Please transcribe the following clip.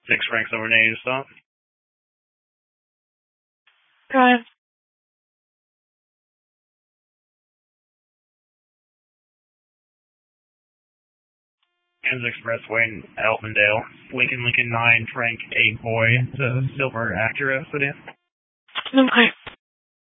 6 ranks over native stop. Drive. Kansas Expressway in Elfindale. Lincoln 9, Frank 8 boy, the silver Acura sedan. Okay.